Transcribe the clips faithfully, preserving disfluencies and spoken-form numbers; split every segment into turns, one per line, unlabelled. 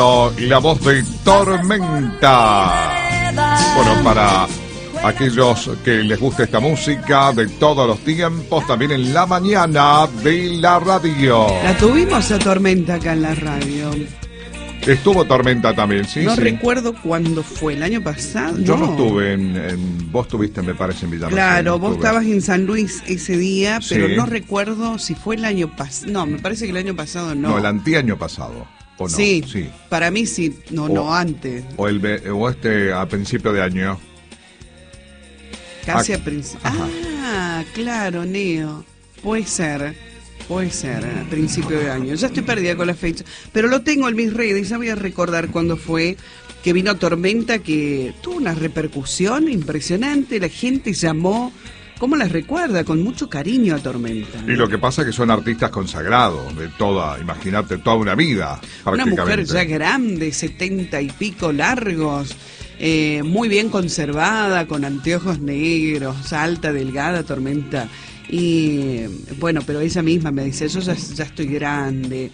La voz de Tormenta. Bueno, para aquellos que les gusta esta música de todos los tiempos, también en la mañana de la radio.
La tuvimos a Tormenta acá en la radio.
Estuvo Tormenta también, sí.
No
sí.
recuerdo cuándo fue, el año pasado.
Yo
no,
no estuve en, en... Vos estuviste, me parece, en Villarreal.
Claro,
no
vos
estuve.
estabas en San Luis ese día, pero
Sí.
no recuerdo si fue el año pasado. No, me parece que el año pasado no.
No, el anteaño pasado. ¿O no?
Sí,
sí,
para mí sí, no,
O-
no antes.
o, el, ve- o este a principio de año.
Casi
Ah,
a principio.
ajá.
Ah, claro, Neo. Puede ser, puede ser, a principio de año. Ya estoy perdida con la fecha, pero lo tengo en mis redes, ya voy a recordar cuándo fue que vino Tormenta, que tuvo una repercusión impresionante, la gente llamó, ¿cómo las recuerda? Con mucho cariño a Tormenta.
Y lo que pasa es que son artistas consagrados de toda, imagínate, toda una vida,
Una mujer
prácticamente.
ya grande, setenta y pico largos, eh, muy bien conservada, con anteojos negros, alta, delgada, Tormenta. Y bueno, pero ella misma me dice, yo ya, ya estoy grande.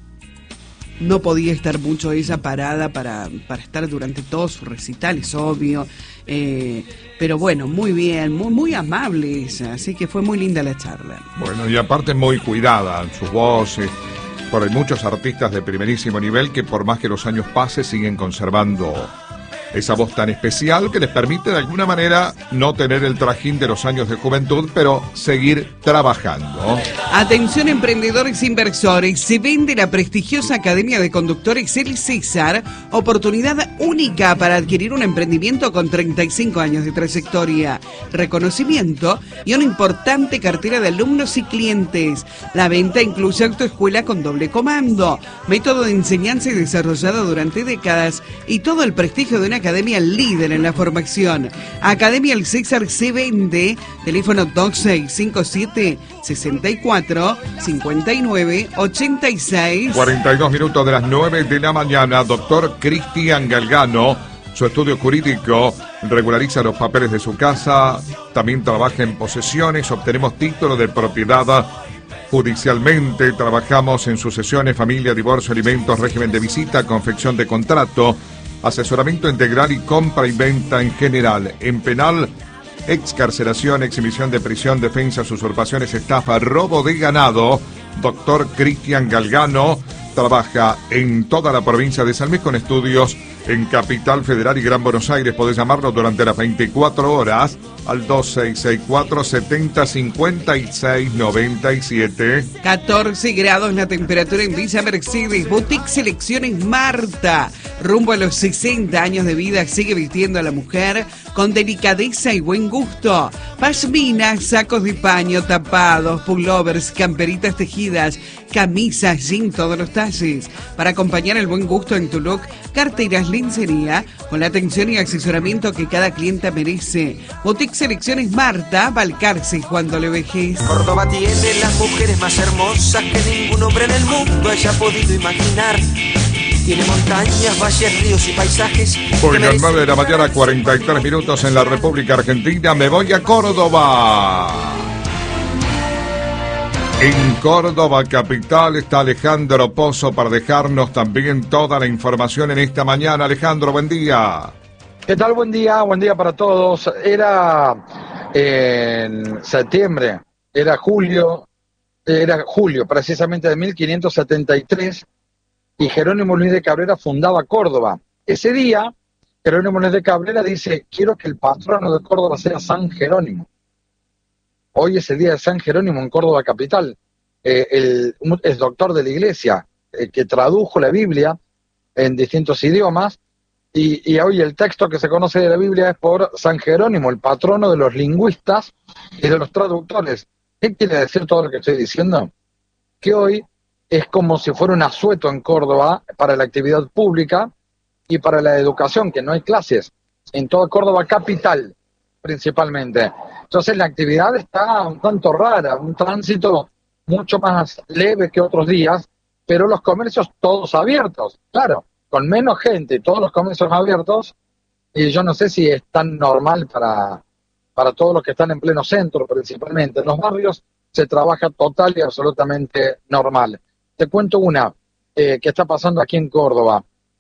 No podía estar mucho ella parada para, para estar durante todos sus recitales, obvio. Eh, pero bueno, muy bien, muy, muy amable ella, así que fue muy linda la charla.
Bueno, y aparte muy cuidada en sus voces. Por hay muchos artistas de primerísimo nivel que por más que los años pasen siguen conservando esa voz tan especial que les permite de alguna manera no tener el trajín de los años de juventud, pero seguir trabajando.
Atención emprendedores e inversores, se vende la prestigiosa Academia de Conductores El César, oportunidad única para adquirir un emprendimiento con treinta y cinco años de trayectoria, reconocimiento y una importante cartera de alumnos y clientes. La venta incluye autoescuela con doble comando, método de enseñanza y desarrollado durante décadas y todo el prestigio de una academia líder en la formación. Academia El César se vende, teléfono dos seis cinco siete, sesenta y cuatro, cincuenta y nueve, ochenta y seis.
cuarenta y dos minutos de las nueve de la mañana, doctor Cristian Galgano, su estudio jurídico, regulariza los papeles de su casa, también trabaja en posesiones, obtenemos título de propiedad judicialmente, trabajamos en sucesiones, familia, divorcio, alimentos, régimen de visita, confección de contrato, asesoramiento integral y compra y venta en general. En penal, excarcelación, exhibición de prisión, defensas, usurpaciones, estafa, robo de ganado. Doctor Cristian Galgano trabaja en toda la provincia de San Luis con estudios en Capital Federal y Gran Buenos Aires. Podés llamarlo durante las veinticuatro horas al dos seis seis cuatro, setenta, cincuenta y seis, noventa y siete.
catorce grados la temperatura en Villa Mercedes. Boutique Selecciones Marta. Rumbo a los sesenta años de vida, sigue vistiendo a la mujer con delicadeza y buen gusto. Pashminas, sacos de paño, tapados, pullovers, camperitas tejidas, camisas, jean, todos los talles. Para acompañar el buen gusto en tu look, carteras, lencería, con la atención y asesoramiento que cada clienta merece. Boutique Selecciones Marta, Balcarce, Juan de Vejez.
Córdoba tiene las mujeres más hermosas que ningún hombre en el mundo haya podido imaginar. Tiene montañas, valles, ríos y paisajes.
Hoy las nueve de la mañana, cuarenta y tres minutos en la República Argentina. Me voy a Córdoba. En Córdoba capital está Alejandro Pozo para dejarnos también toda la información en esta mañana. Alejandro, buen día.
¿Qué tal? Buen día, buen día para todos. Era en septiembre, era julio, era julio precisamente de mil quinientos setenta y tres y Jerónimo Luis de Cabrera fundaba Córdoba. Ese día, Jerónimo Luis de Cabrera dice, quiero que el patrono de Córdoba sea San Jerónimo. Hoy es el día de San Jerónimo en Córdoba capital. Eh, el, es doctor de la iglesia, eh, que tradujo la Biblia en distintos idiomas. Y, y hoy el texto que se conoce de la Biblia es por San Jerónimo, el patrono de los lingüistas y de los traductores. ¿Qué quiere decir todo lo que estoy diciendo? Que hoy es como si fuera un asueto en Córdoba para la actividad pública y para la educación, que no hay clases, en toda Córdoba capital principalmente. Entonces la actividad está un tanto rara, un tránsito mucho más leve que otros días, pero los comercios todos abiertos, claro. Con menos gente, todos los comercios abiertos, y yo no sé si es tan normal para, para todos los que están en pleno centro principalmente. En los barrios se trabaja total y absolutamente normal. Te cuento una eh, que está pasando aquí en Córdoba.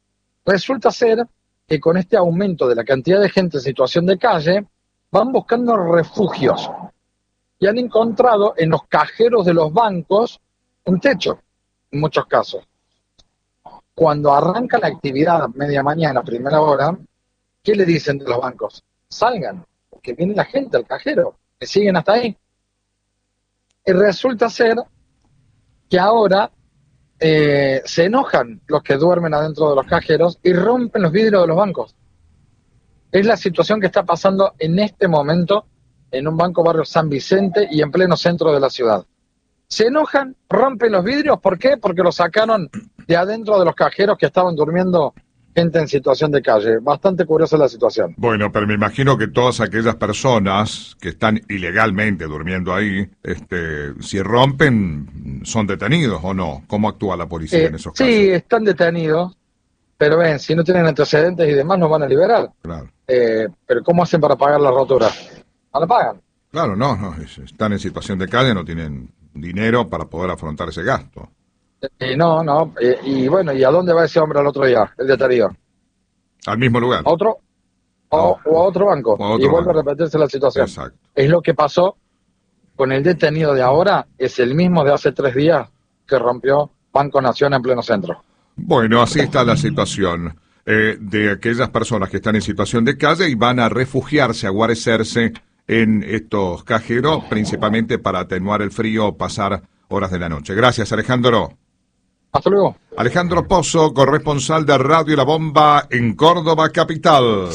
Resulta ser que con este aumento de la cantidad de gente en situación de calle, van buscando refugios y han encontrado en los cajeros de los bancos un techo, en muchos casos. Cuando arranca la actividad a media mañana, primera hora, ¿qué le dicen de los bancos? Salgan, porque viene la gente al cajero, que siguen hasta ahí. Y resulta ser que ahora eh, se enojan los que duermen adentro de los cajeros y rompen los vidrios de los bancos. Es la situación que está pasando en este momento en un banco barrio San Vicente y en pleno centro de la ciudad. Se enojan, rompen los vidrios, ¿por qué? Porque los sacaron de adentro de los cajeros que estaban durmiendo gente en situación de calle. Bastante curiosa la situación.
Bueno, pero me imagino que todas aquellas personas que están ilegalmente durmiendo ahí, este, si rompen, son detenidos o no. ¿Cómo actúa la policía
Eh,
en esos casos?
sí, están detenidos, pero ven, si no tienen antecedentes y demás, nos van a liberar.
Claro.
Eh, pero ¿cómo hacen para pagar la rotura? No la pagan.
Claro, no, no, es- están en situación de calle, no tienen dinero para poder afrontar ese gasto.
Y no, no. eh, y bueno, ¿y a dónde va ese hombre al otro día? El detenido.
Al mismo lugar.
¿A otro? O,
No.
o a otro banco.
O a otro
y vuelve
banco.
a repetirse la situación.
Exacto.
Es lo que pasó con el detenido de ahora, es el mismo de hace tres días que rompió Banco Nación en pleno centro.
Bueno, así está la situación eh, de aquellas personas que están en situación de calle y van a refugiarse, a guarecerse en estos cajeros, principalmente para atenuar el frío o pasar horas de la noche. Gracias, Alejandro.
Hasta luego.
Alejandro Pozo, corresponsal de Radio La Bomba en Córdoba Capital.